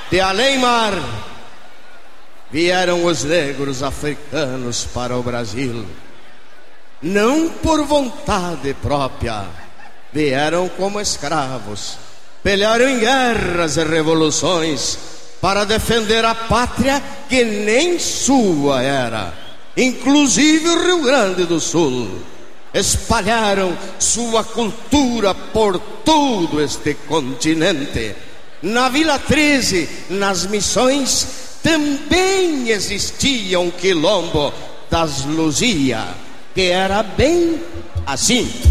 de além-mar, vieram os negros africanos para o Brasil. Não por vontade própria, vieram como escravos, pelearam em guerras e revoluções para defender a pátria que nem sua era, inclusive o Rio Grande do Sul. Espalharam sua cultura por todo este continente. Na Vila 13, nas missões, também existia um quilombo das Luzia, que era bem assim.